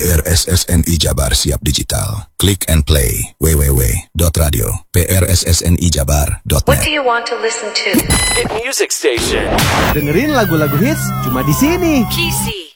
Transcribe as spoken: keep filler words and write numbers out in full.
R S S N I Jabar siap digital. Click and play w w w dot radio p r s s n i jabar dot net. What do you want to listen to? Hit music station. Dengerin lagu-lagu hits cuma di sini. Kisi